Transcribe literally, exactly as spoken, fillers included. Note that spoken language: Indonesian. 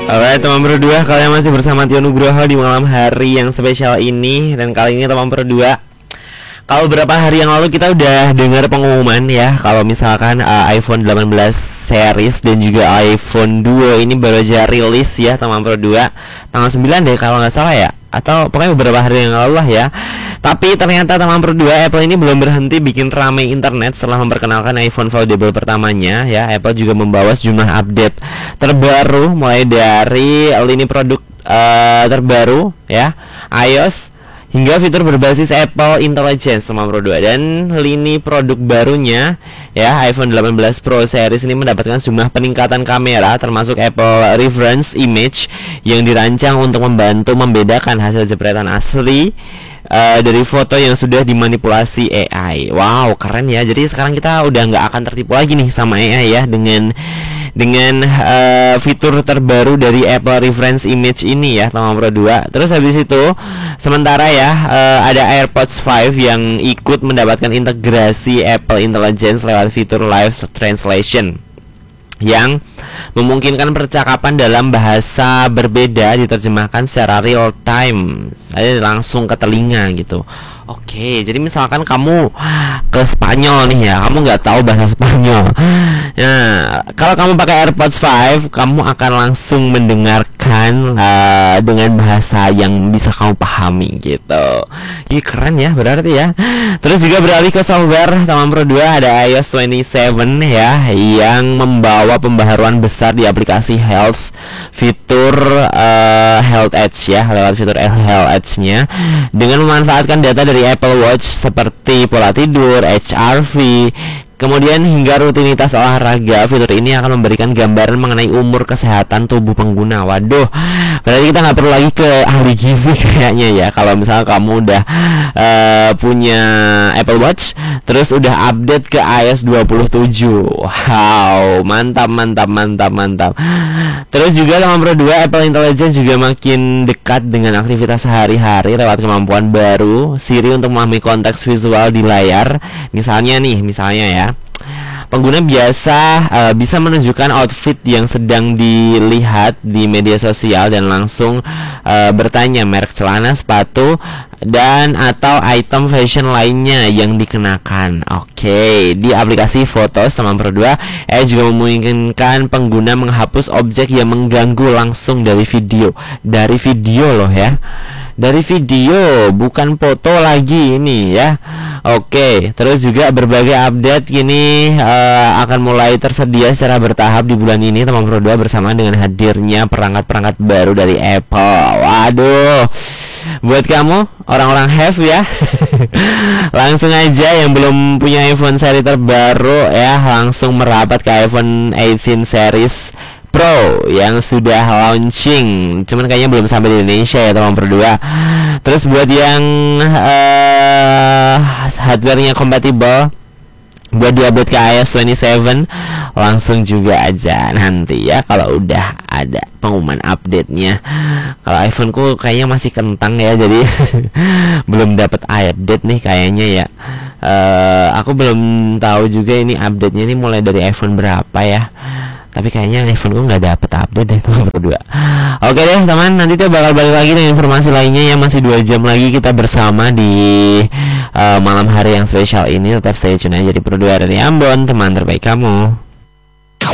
Alright teman berdua, kalian masih bersama Tio Nugroho di malam hari yang spesial ini. Dan kali ini teman berdua, kalau beberapa hari yang lalu kita udah dengar pengumuman ya, kalau misalkan uh, iPhone delapan belas series dan juga iPhone dua ini baru aja rilis ya teman berdua, tanggal sembilan deh kalau nggak salah ya, atau pokoknya beberapa hari yang lalu lah ya. Tapi ternyata teman berdua, Apple ini belum berhenti bikin ramai internet setelah memperkenalkan iPhone foldable pertamanya ya. Apple juga membawa sejumlah update terbaru mulai dari lini produk uh, terbaru ya, iOS, hingga fitur berbasis Apple Intelligence teman berdua. Dan lini produk barunya ya, iPhone delapan belas Pro series ini mendapatkan sejumlah peningkatan kamera, termasuk Apple Reference Image yang dirancang untuk membantu membedakan hasil jepretan asli Uh, dari foto yang sudah dimanipulasi A I. Wow, keren ya. Jadi sekarang kita udah nggak akan tertipu lagi nih sama A I ya, dengan dengan uh, fitur terbaru dari Apple Reference Image ini ya teman berdua. Terus habis itu sementara ya, uh, ada AirPods lima yang ikut mendapatkan integrasi Apple Intelligence lewat fitur Live Translation yang memungkinkan percakapan dalam bahasa berbeda diterjemahkan secara real time, saya langsung ke telinga gitu. Oke, jadi misalkan kamu ke Spanyol nih ya, kamu nggak tahu bahasa Spanyol. Nah, kalau kamu pakai AirPods lima, kamu akan langsung mendengarkan uh, dengan bahasa yang bisa kamu pahami gitu. Ini keren ya berarti ya. Terus juga beralih ke software teman berdua, ada iOS dua puluh tujuh ya, yang membawa pembaharuan besar di aplikasi Health, fitur uh, Health Edge ya, lewat fitur Health Edge-nya dengan memanfaatkan data dari Apple Watch seperti pola tidur, H R V, kemudian hingga rutinitas olahraga. Fitur ini akan memberikan gambaran mengenai umur kesehatan tubuh pengguna. Waduh, berarti kita nggak perlu lagi ke ahli gizi kayaknya ya, kalau misalnya kamu udah uh, punya Apple Watch terus udah update ke iOS dua puluh tujuh. Wow, mantap mantap mantap mantap. Terus juga teman berdua, Apple Intelligence juga makin dekat dengan aktivitas sehari-hari lewat kemampuan baru Siri untuk memahami konteks visual di layar. Misalnya nih, misalnya ya, pengguna biasa uh, bisa menunjukkan outfit yang sedang dilihat di media sosial dan langsung uh, bertanya merek celana, sepatu, dan atau item fashion lainnya yang dikenakan. Oke, di aplikasi Fotos teman berdua, eh juga memungkinkan pengguna menghapus objek yang mengganggu langsung dari video. Dari video loh ya. Dari video, bukan foto lagi ini ya. Oke, terus juga berbagai update kini uh, akan mulai tersedia secara bertahap di bulan ini teman berdua, bersama dengan hadirnya perangkat-perangkat baru dari Apple. Waduh, buat kamu orang-orang have ya, langsung aja yang belum punya iPhone seri terbaru ya, langsung merapat ke iPhone delapan series Pro yang sudah launching, cuman kayaknya belum sampai di Indonesia ya teman berdua. Terus buat yang uh, hardware-nya compatible, buat di-update ke iOS dua puluh tujuh, langsung juga aja nanti ya kalau udah ada pengumuman update-nya. Kalau iPhone-ku kayaknya masih kentang ya, jadi belum dapat update nih kayaknya ya. Uh, aku belum tahu juga ini update-nya ini mulai dari iPhone berapa ya. Tapi kayaknya iPhone gue nggak dapet update deh teman berdua. Oke deh teman, nanti tuh bakal balik lagi dengan informasi lainnya yang masih dua jam lagi kita bersama di uh, malam hari yang spesial ini. Tetap stay tune aja di Berdua dari Ambon, teman terbaik kamu.